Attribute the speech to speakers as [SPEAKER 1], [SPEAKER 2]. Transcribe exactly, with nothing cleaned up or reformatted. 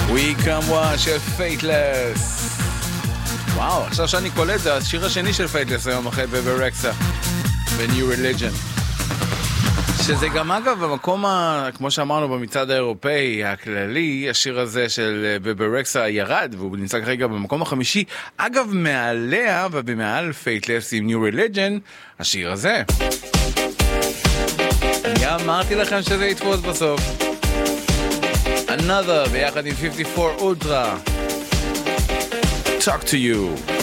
[SPEAKER 1] We Come One של פייטלס. וואו, עכשיו שאני קולט, זה השיר השני של פייטלס היום אחרי בברקסה ב-New Religion, שזה גם אגב במקום, ה... כמו שאמרנו במצעד האירופאי הכללי, השיר הזה של בברקסה ירד והוא נמצא כרגע במקום החמישי, אגב מעליה ובמעל פייטלס עם New Religion השיר הזה. אני אמרתי לכם שזה יתפוס בסוף. Another ביחד עם fifty-four Ultra, Talk to You.